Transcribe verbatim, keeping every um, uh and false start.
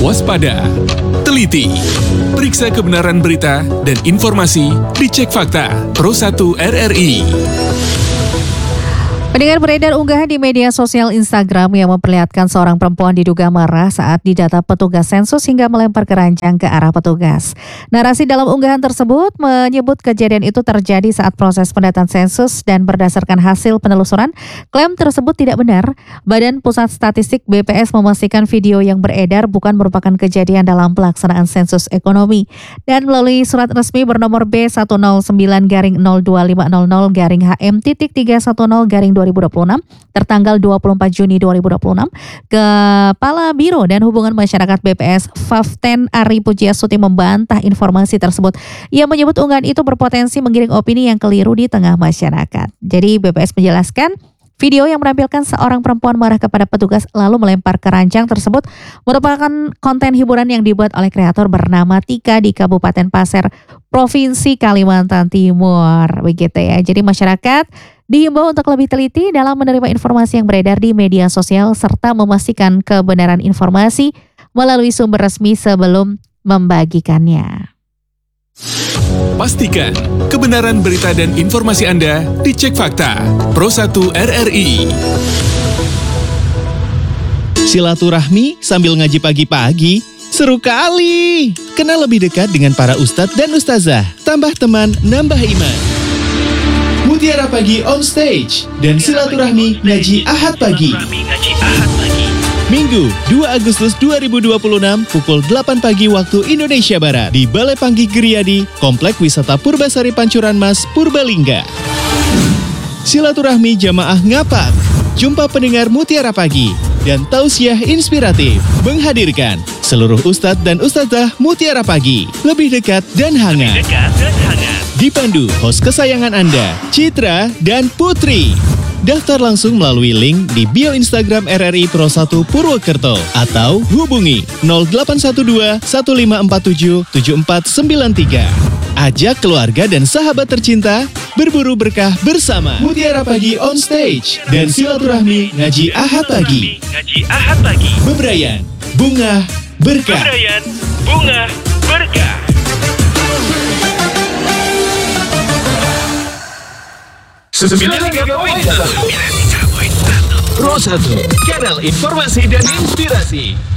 waspada, teliti, periksa kebenaran berita dan informasi, dicek fakta, Pro satu R R I. Pendengar, beredar unggahan di media sosial Instagram yang memperlihatkan seorang perempuan diduga marah saat didata petugas sensus hingga melempar keranjang ke arah petugas. Narasi dalam unggahan tersebut menyebut kejadian itu terjadi saat proses pendataan sensus dan berdasarkan hasil penelusuran, klaim tersebut tidak benar. Badan Pusat Statistik B P S memastikan video yang beredar bukan merupakan kejadian dalam pelaksanaan sensus ekonomi. Dan melalui surat resmi bernomor B satu nol sembilan garing nol dua lima nol nol garing H M titik tiga satu nol garing dua ribu dua puluh enam tertanggal dua puluh empat Juni dua ribu dua puluh enam, Kepala Biro dan Hubungan Masyarakat B P S Faften Ari Pujiasuti membantah informasi tersebut. Ia menyebut unggahan itu berpotensi menggiring opini yang keliru di tengah masyarakat. Jadi B P S menjelaskan, video yang menampilkan seorang perempuan marah kepada petugas lalu melempar keranjang tersebut merupakan konten hiburan yang dibuat oleh kreator bernama Tika di Kabupaten Pasir, Provinsi Kalimantan Timur. Begitu ya. Jadi masyarakat dihimbau untuk lebih teliti dalam menerima informasi yang beredar di media sosial serta memastikan kebenaran informasi melalui sumber resmi sebelum membagikannya. Pastikan kebenaran berita dan informasi Anda dicek fakta. Pro satu R R I. Silaturahmi sambil ngaji pagi-pagi, seru kali. Kenal lebih dekat dengan para ustadz dan ustazah. Tambah teman, nambah iman. Mutiara Pagi on stage dan silaturahmi ngaji Ahad pagi. Minggu dua Agustus dua ribu dua puluh enam pukul delapan pagi waktu Indonesia Barat di Balai Panggih Geriyadi, Komplek Wisata Purbasari Pancuran Mas, Purbalingga. Silaturahmi jamaah ngapak, jumpa pendengar Mutiara Pagi dan tausiah inspiratif menghadirkan seluruh ustadz dan ustazah Mutiara Pagi lebih dekat dan hangat. Lebih dekat dan hangat. Dipandu host kesayangan Anda, Citra dan Putri. Daftar langsung melalui link di bio Instagram R R I Pro satu Purwokerto atau hubungi nol delapan satu dua satu lima empat tujuh tujuh empat sembilan tiga. Ajak keluarga dan sahabat tercinta berburu berkah bersama Mutiara Pagi on stage dan silaturahmi ngaji Ahad pagi. Ngaji Ahad pagi. Bebrayan, bunga, berkah. Bebrayan, bunga, berkah. sembilan puluh tiga poin satu Pro satu, kanal informasi dan inspirasi.